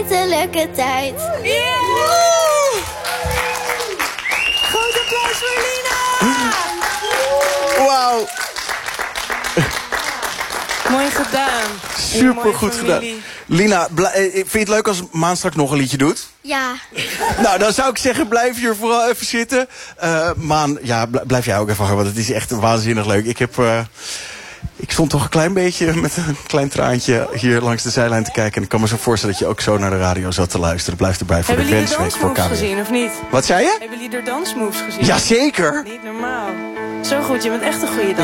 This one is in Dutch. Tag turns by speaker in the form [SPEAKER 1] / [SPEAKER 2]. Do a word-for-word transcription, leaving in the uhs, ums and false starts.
[SPEAKER 1] Leuke tijd.
[SPEAKER 2] Yeah! Groot applaus voor Lina!
[SPEAKER 3] Wauw.
[SPEAKER 2] Mooi gedaan.
[SPEAKER 3] Super goed gedaan. Lina, vind je het leuk als Maan straks nog een liedje doet?
[SPEAKER 1] Ja.
[SPEAKER 3] Nou, dan zou ik zeggen, blijf hier vooral even zitten. Uh, Maan, ja, blijf jij ook even hangen, want het is echt waanzinnig leuk. Ik heb... Uh, Ik stond toch een klein beetje met een klein traantje hier langs de zijlijn te kijken. En ik kan me zo voorstellen dat je ook zo naar de radio zat te luisteren. Blijf erbij voor
[SPEAKER 2] Hebben
[SPEAKER 3] de wensweek voor K W.
[SPEAKER 2] Hebben jullie de dansmoves gezien, of niet?
[SPEAKER 3] Wat zei je?
[SPEAKER 2] Hebben jullie de dansmoves gezien?
[SPEAKER 3] Jazeker.
[SPEAKER 2] Niet normaal. Zo goed, je bent echt een goede danser.